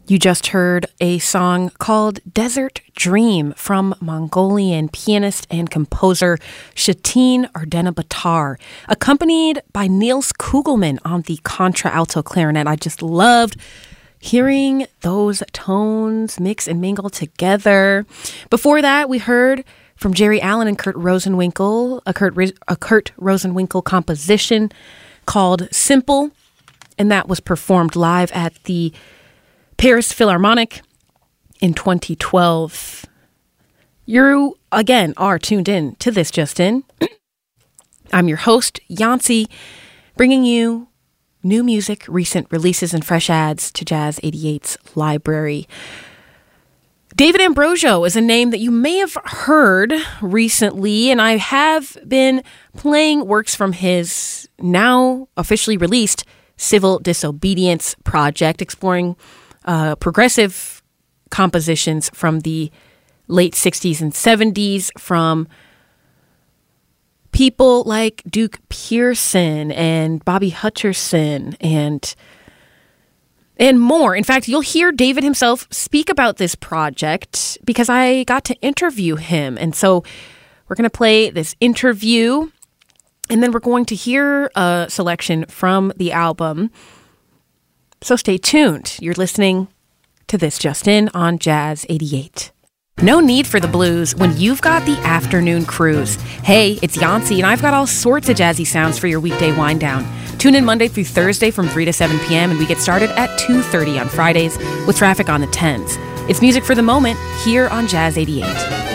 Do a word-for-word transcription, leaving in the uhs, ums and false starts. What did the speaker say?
You just heard a song called Desert Dream from Mongolian pianist and composer Shatin Ardena-Batar, accompanied by Niels Kugelman on the contralto clarinet. I just loved hearing those tones mix and mingle together. Before that, we heard from Jerry Allen and Kurt Rosenwinkel, a Kurt, a Kurt Rosenwinkel composition called Simple, and that was performed live at the Paris Philharmonic in twenty twelve. You, again, are tuned in to This Just In. I'm your host, Yancy, bringing you new music, recent releases, and fresh adds to Jazz eighty-eight's library. David Ambrosio is a name that you may have heard recently, and I have been playing works from his now officially released Civil Disobedience project, exploring Uh, progressive compositions from the late sixties and seventies from people like Duke Pearson and Bobby Hutcherson and and more. In fact, you'll hear David himself speak about this project because I got to interview him. And so we're going to play this interview, and then we're going to hear a selection from the album. So stay tuned. You're listening to This Just In on Jazz eighty-eight. No need for the blues when you've got the afternoon cruise. Hey, it's Yancy, and I've got all sorts of jazzy sounds for your weekday wind down. Tune in Monday through Thursday from three to seven p.m., and we get started at two thirty on Fridays with traffic on the tens. It's music for the moment here on Jazz eighty-eight.